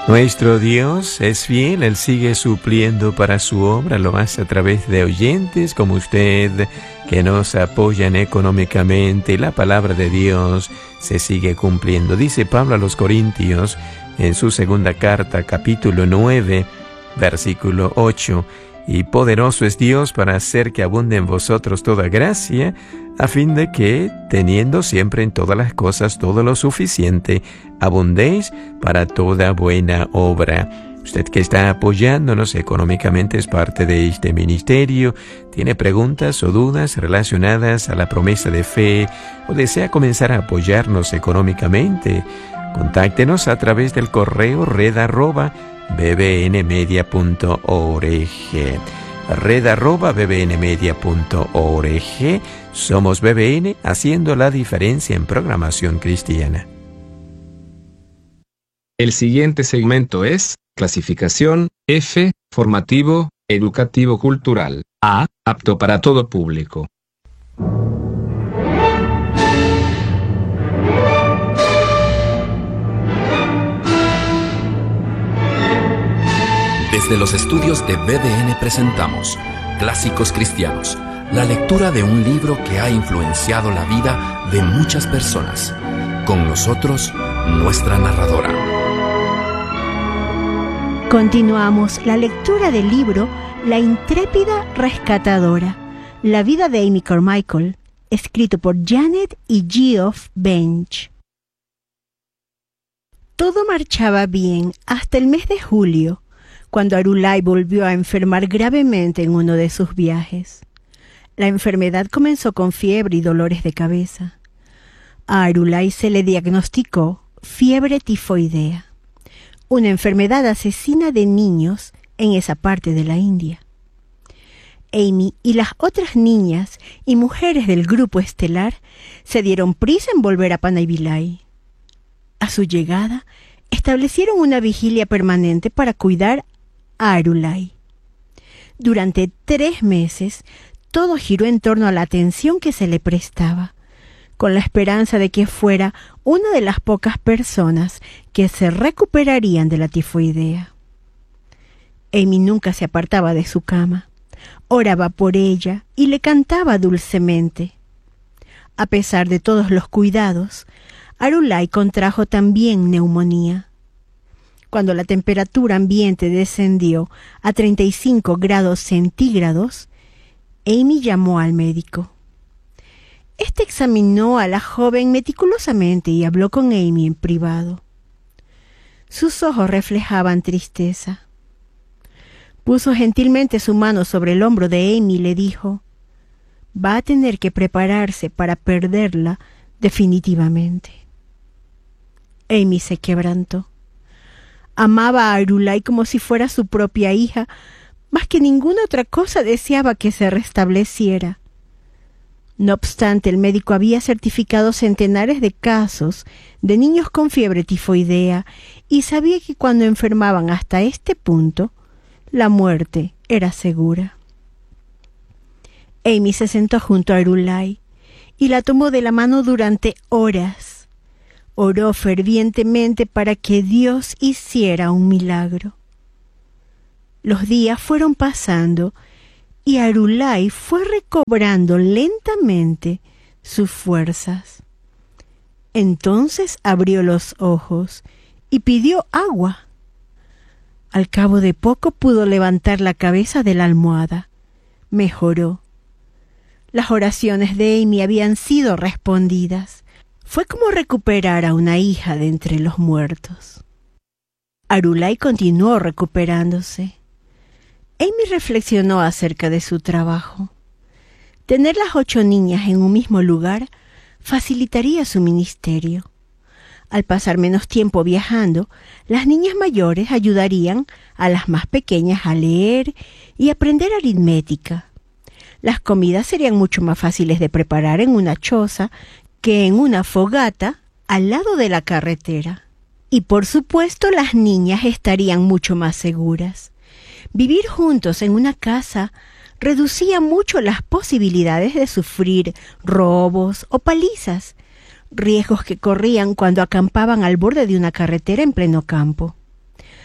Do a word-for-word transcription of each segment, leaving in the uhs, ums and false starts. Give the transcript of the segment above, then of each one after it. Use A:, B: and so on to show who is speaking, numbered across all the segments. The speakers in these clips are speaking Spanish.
A: Nuestro Dios es fiel, Él sigue supliendo para su obra, lo hace a través de oyentes como usted, que nos apoyan económicamente. La palabra de Dios se sigue cumpliendo. Dice Pablo a los Corintios en su segunda carta, capítulo nueve, versículo ocho, y poderoso es Dios para hacer que abunde en vosotros toda gracia, a fin de que, teniendo siempre en todas las cosas todo lo suficiente, abundéis para toda buena obra. Usted que está apoyándonos económicamente es parte de este ministerio, tiene preguntas o dudas relacionadas a la promesa de fe o desea comenzar a apoyarnos económicamente, contáctenos a través del correo red arroba b b n media punto org. red arroba b b n media punto org. Somos B B N, haciendo la diferencia en programación cristiana.
B: El siguiente segmento es clasificación F, formativo, educativo cultural. A, apto para todo público.
C: Desde los estudios de B D N presentamos Clásicos Cristianos, la lectura de un libro que ha influenciado la vida de muchas personas. Con nosotros, nuestra narradora.
D: Continuamos la lectura del libro La intrépida rescatadora, la vida de Amy Carmichael, escrito por Janet y Geoff Bench. Todo marchaba bien hasta el mes de julio, cuando Arulai volvió a enfermar gravemente en uno de sus viajes. La enfermedad comenzó con fiebre y dolores de cabeza. A Arulai se le diagnosticó fiebre tifoidea, una enfermedad asesina de niños en esa parte de la India. Amy y las otras niñas y mujeres del grupo estelar se dieron prisa en volver a Panay Vilay. A su llegada, establecieron una vigilia permanente para cuidar a Arulai. Durante tres meses, todo giró en torno a la atención que se le prestaba, con la esperanza de que fuera una de las pocas personas que se recuperarían de la tifoidea. Amy nunca se apartaba de su cama, oraba por ella y le cantaba dulcemente. A pesar de todos los cuidados, Arulai contrajo también neumonía. Cuando la temperatura ambiente descendió a treinta y cinco grados centígrados, Amy llamó al médico. Este examinó a la joven meticulosamente y habló con Amy en privado. Sus ojos reflejaban tristeza. Puso gentilmente su mano sobre el hombro de Amy y le dijo: «Va a tener que prepararse para perderla definitivamente». Amy se quebrantó. Amaba a Arulai como si fuera su propia hija, más que ninguna otra cosa deseaba que se restableciera. No obstante, el médico había certificado centenares de casos de niños con fiebre tifoidea y sabía que cuando enfermaban hasta este punto, la muerte era segura. Amy se sentó junto a Arulai y la tomó de la mano durante horas. Oró fervientemente para que Dios hiciera un milagro. Los días fueron pasando y Arulai fue recobrando lentamente sus fuerzas. Entonces abrió los ojos y pidió agua. Al cabo de poco pudo levantar la cabeza de la almohada. Mejoró. Las oraciones de Amy habían sido respondidas. Fue como recuperar a una hija de entre los muertos. Arulai continuó recuperándose. Amy reflexionó acerca de su trabajo. Tener las ocho niñas en un mismo lugar facilitaría su ministerio. Al pasar menos tiempo viajando, las niñas mayores ayudarían a las más pequeñas a leer y aprender aritmética. Las comidas serían mucho más fáciles de preparar en una choza que en una fogata al lado de la carretera. Y por supuesto las niñas estarían mucho más seguras. Vivir juntos en una casa reducía mucho las posibilidades de sufrir robos o palizas, riesgos que corrían cuando acampaban al borde de una carretera en pleno campo.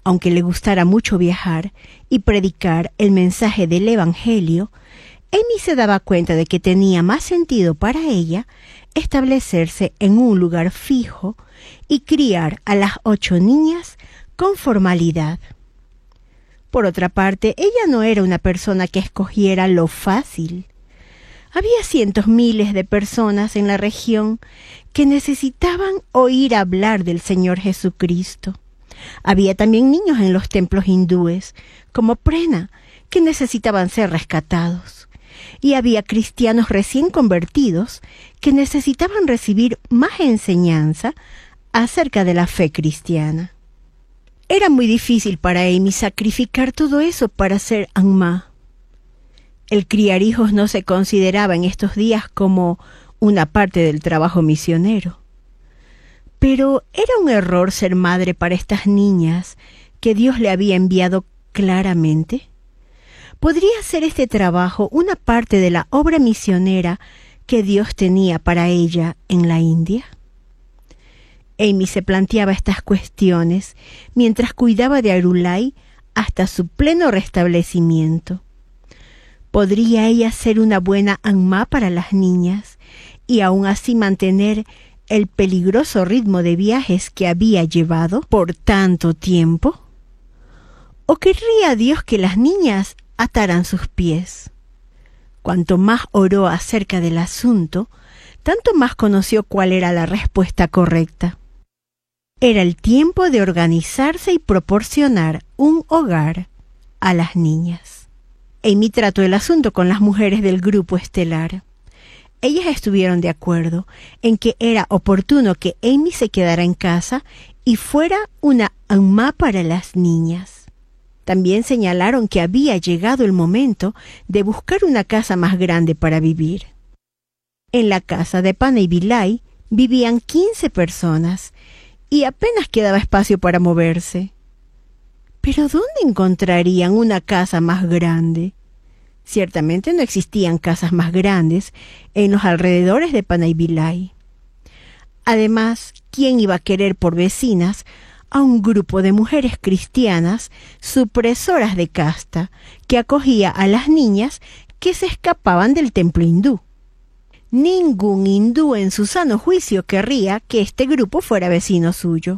D: Aunque le gustara mucho viajar y predicar el mensaje del Evangelio, Amy se daba cuenta de que tenía más sentido para ella establecerse en un lugar fijo y criar a las ocho niñas con formalidad. Por otra parte, ella no era una persona que escogiera lo fácil. Había cientos miles de personas en la región que necesitaban oír hablar del Señor Jesucristo. Había también niños en los templos hindúes, como Prena, que necesitaban ser rescatados. Y había cristianos recién convertidos que necesitaban recibir más enseñanza acerca de la fe cristiana. Era muy difícil para Amy sacrificar todo eso para ser Anma. El criar hijos no se consideraba en estos días como una parte del trabajo misionero. Pero era un error ser madre para estas niñas que Dios le había enviado claramente. ¿Podría ser este trabajo una parte de la obra misionera que Dios tenía para ella en la India? Amy se planteaba estas cuestiones mientras cuidaba de Arulai hasta su pleno restablecimiento. ¿Podría ella ser una buena Anma para las niñas y aún así mantener el peligroso ritmo de viajes que había llevado por tanto tiempo? ¿O querría Dios que las niñas ataran sus pies? Cuanto más oró acerca del asunto, tanto más conoció cuál era la respuesta correcta. Era el tiempo de organizarse y proporcionar un hogar a las niñas. Amy trató el asunto con las mujeres del grupo estelar. Ellas estuvieron de acuerdo en que era oportuno que Amy se quedara en casa y fuera una Anma para las niñas. También señalaron que había llegado el momento de buscar una casa más grande para vivir. En la casa de Panay Vilay vivían quince personas y apenas quedaba espacio para moverse. ¿Pero dónde encontrarían una casa más grande? Ciertamente no existían casas más grandes en los alrededores de Panay Vilay. Además, ¿quién iba a querer por vecinas a un grupo de mujeres cristianas supresoras de casta que acogía a las niñas que se escapaban del templo hindú? Ningún hindú en su sano juicio querría que este grupo fuera vecino suyo.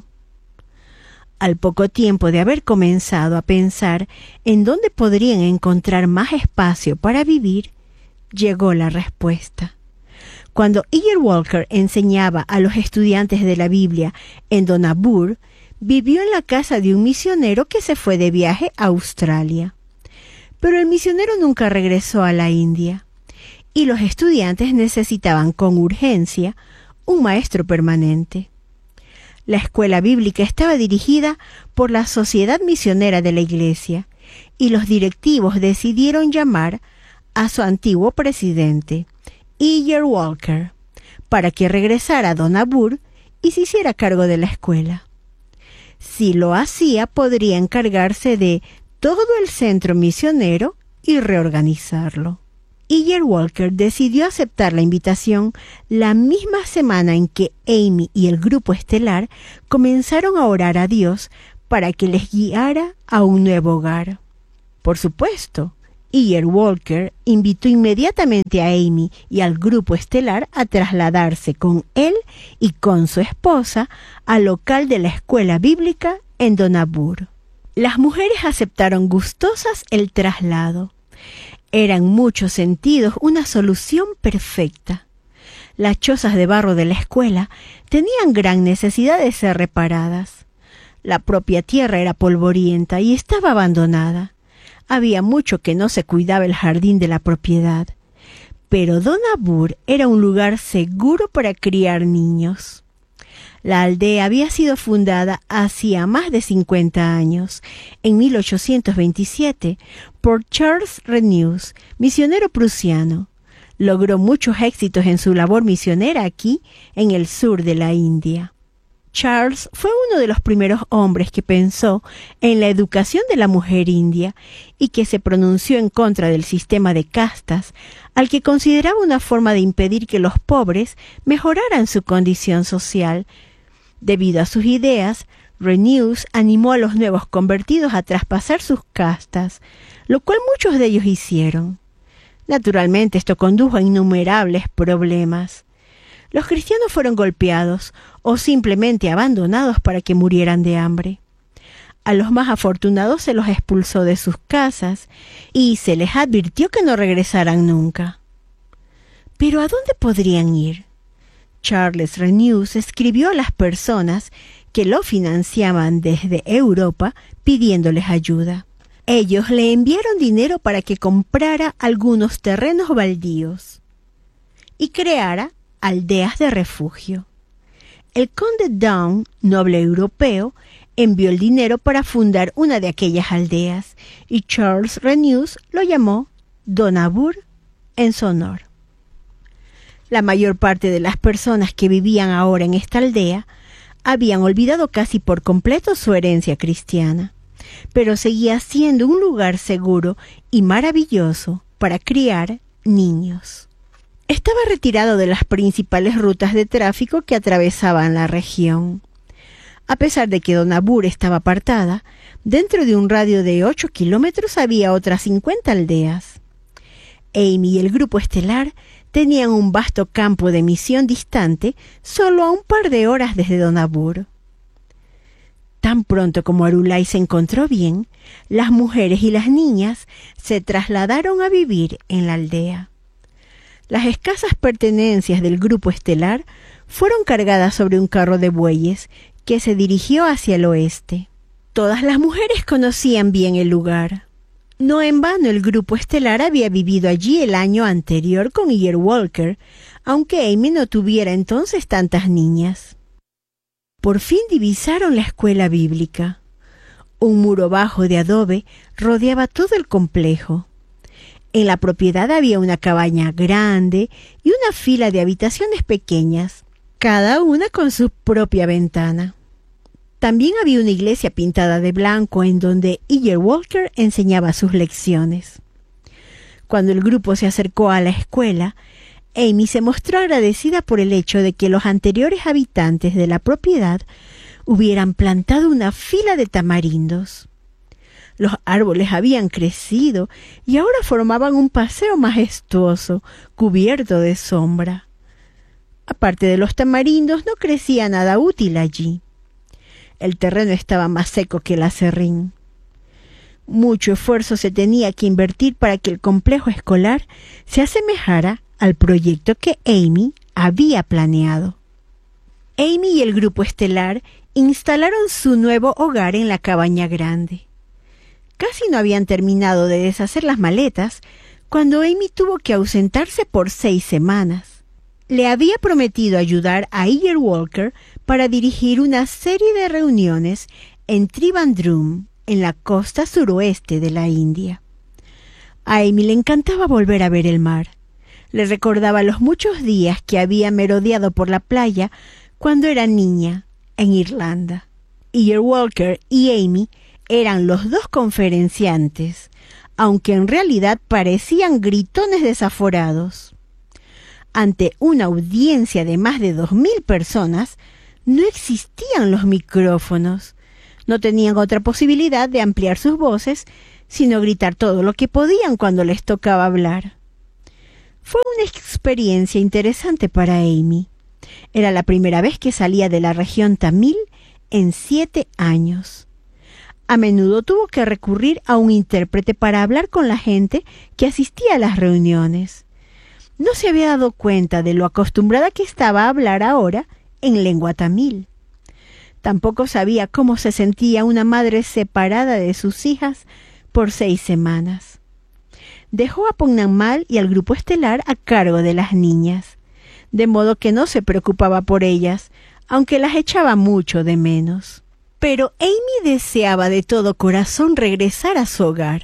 D: Al poco tiempo de haber comenzado a pensar en dónde podrían encontrar más espacio para vivir, llegó la respuesta. Cuando Iyer Walker enseñaba a los estudiantes de la Biblia en Donabur, vivió en la casa de un misionero que se fue de viaje a Australia. Pero el misionero nunca regresó a la India, y los estudiantes necesitaban con urgencia un maestro permanente. La escuela bíblica estaba dirigida por la Sociedad Misionera de la Iglesia, y los directivos decidieron llamar a su antiguo presidente, Iyer Walker, para que regresara a Donabur y se hiciera cargo de la escuela. Si lo hacía, podría encargarse de todo el centro misionero y reorganizarlo. Iyer Walker decidió aceptar la invitación la misma semana en que Amy y el grupo estelar comenzaron a orar a Dios para que les guiara a un nuevo hogar. Por supuesto, Iyer Walker invitó inmediatamente a Amy y al grupo estelar a trasladarse con él y con su esposa al local de la escuela bíblica en Donabur. Las mujeres aceptaron gustosas el traslado. Era en muchos sentidos una solución perfecta. Las chozas de barro de la escuela tenían gran necesidad de ser reparadas. La propia tierra era polvorienta y estaba abandonada. Había mucho que no se cuidaba el jardín de la propiedad. Pero Donabur era un lugar seguro para criar niños. La aldea había sido fundada hacía más de cincuenta años, en mil ochocientos veintisiete, por Charles Renews, misionero prusiano. Logró muchos éxitos en su labor misionera aquí, en el sur de la India. Charles fue uno de los primeros hombres que pensó en la educación de la mujer india y que se pronunció en contra del sistema de castas, al que consideraba una forma de impedir que los pobres mejoraran su condición social. Debido a sus ideas, Renews animó a los nuevos convertidos a traspasar sus castas, lo cual muchos de ellos hicieron. Naturalmente, esto condujo a innumerables problemas. Los cristianos fueron golpeados o simplemente abandonados para que murieran de hambre. A los más afortunados se los expulsó de sus casas y se les advirtió que no regresaran nunca. ¿Pero a dónde podrían ir? Charles Renews escribió a las personas que lo financiaban desde Europa pidiéndoles ayuda. Ellos le enviaron dinero para que comprara algunos terrenos baldíos y creara aldeas de refugio. El conde Down, noble europeo, envió el dinero para fundar una de aquellas aldeas y Charles Renews lo llamó Donabour en su honor. La mayor parte de las personas que vivían ahora en esta aldea habían olvidado casi por completo su herencia cristiana, pero seguía siendo un lugar seguro y maravilloso para criar niños. Estaba retirado de las principales rutas de tráfico que atravesaban la región. A pesar de que Donabour estaba apartada, dentro de un radio de ocho kilómetros había otras cincuenta aldeas. Amy y el grupo estelar tenían un vasto campo de misión distante solo a un par de horas desde Donabour. Tan pronto como Arulai se encontró bien, las mujeres y las niñas se trasladaron a vivir en la aldea. Las escasas pertenencias del grupo estelar fueron cargadas sobre un carro de bueyes que se dirigió hacia el oeste. Todas las mujeres conocían bien el lugar. No en vano el grupo estelar había vivido allí el año anterior con Iyer Walker, aunque Amy no tuviera entonces tantas niñas. Por fin divisaron la escuela bíblica. Un muro bajo de adobe rodeaba todo el complejo. En la propiedad había una cabaña grande y una fila de habitaciones pequeñas, cada una con su propia ventana. También había una iglesia pintada de blanco en donde Iyer Walker enseñaba sus lecciones. Cuando el grupo se acercó a la escuela, Amy se mostró agradecida por el hecho de que los anteriores habitantes de la propiedad hubieran plantado una fila de tamarindos. Los árboles habían crecido y ahora formaban un paseo majestuoso, cubierto de sombra. Aparte de los tamarindos, no crecía nada útil allí. El terreno estaba más seco que el aserrín. Mucho esfuerzo se tenía que invertir para que el complejo escolar se asemejara al proyecto que Amy había planeado. Amy y el grupo estelar instalaron su nuevo hogar en la cabaña grande. Casi no habían terminado de deshacer las maletas cuando Amy tuvo que ausentarse por seis semanas. Le había prometido ayudar a Iyer Walker para dirigir una serie de reuniones en Trivandrum, en la costa suroeste de la India. A Amy le encantaba volver a ver el mar. Le recordaba los muchos días que había merodeado por la playa cuando era niña en Irlanda. Iyer Walker y Amy eran los dos conferenciantes, aunque en realidad parecían gritones desaforados. Ante una audiencia de más de dos mil personas, no existían los micrófonos. No tenían otra posibilidad de ampliar sus voces, sino gritar todo lo que podían cuando les tocaba hablar. Fue una experiencia interesante para Amy. Era la primera vez que salía de la región tamil en siete años. A menudo tuvo que recurrir a un intérprete para hablar con la gente que asistía a las reuniones. No se había dado cuenta de lo acostumbrada que estaba a hablar ahora en lengua tamil. Tampoco sabía cómo se sentía una madre separada de sus hijas por seis semanas. Dejó a Ponnammal y al grupo estelar a cargo de las niñas, de modo que no se preocupaba por ellas, aunque las echaba mucho de menos. Pero Amy deseaba de todo corazón regresar a su hogar.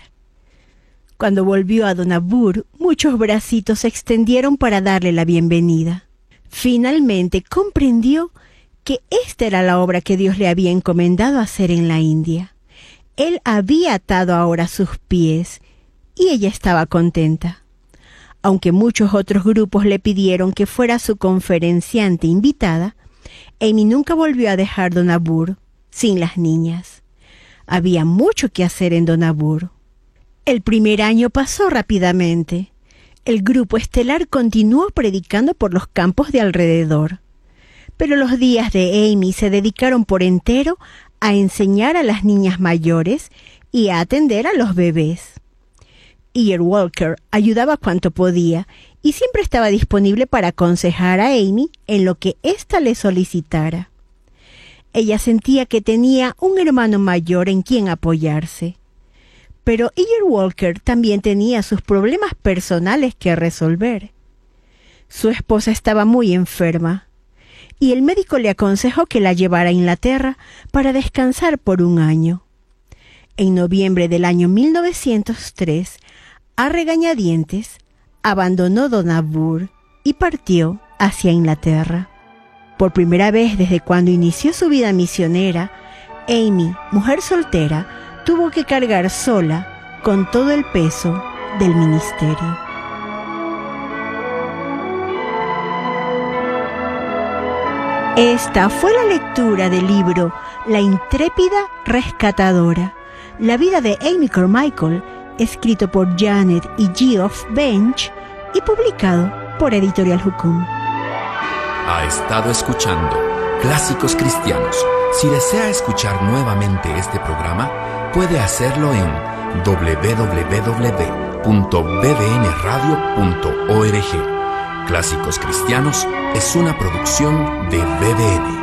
D: Cuando volvió a Donabour, muchos bracitos se extendieron para darle la bienvenida. Finalmente comprendió que esta era la obra que Dios le había encomendado hacer en la India. Él había atado ahora sus pies y ella estaba contenta. Aunque muchos otros grupos le pidieron que fuera su conferenciante invitada, Amy nunca volvió a dejar Donabour. sin las niñas. Había mucho que hacer en Dohnavur. El primer año pasó rápidamente. El grupo estelar continuó predicando por los campos de alrededor. Pero los días de Amy se dedicaron por entero a enseñar a las niñas mayores y a atender a los bebés. Iyer Walker ayudaba cuanto podía y siempre estaba disponible para aconsejar a Amy en lo que ésta le solicitara. Ella sentía que tenía un hermano mayor en quien apoyarse. Pero Iyer Walker también tenía sus problemas personales que resolver. Su esposa estaba muy enferma y el médico le aconsejó que la llevara a Inglaterra para descansar por un año. En noviembre del año mil novecientos tres, a regañadientes, abandonó Dohnavur y partió hacia Inglaterra. Por primera vez desde cuando inició su vida misionera, Amy, mujer soltera, tuvo que cargar sola con todo el peso del ministerio. Esta fue la lectura del libro La intrépida rescatadora, la vida de Amy Carmichael, escrito por Janet y Geoff Bench y publicado por Editorial Jukum.
C: Ha estado escuchando Clásicos Cristianos. Si desea escuchar nuevamente este programa, puede hacerlo en doble u doble u doble u punto b d n radio punto org. Clásicos Cristianos es una producción de B D N.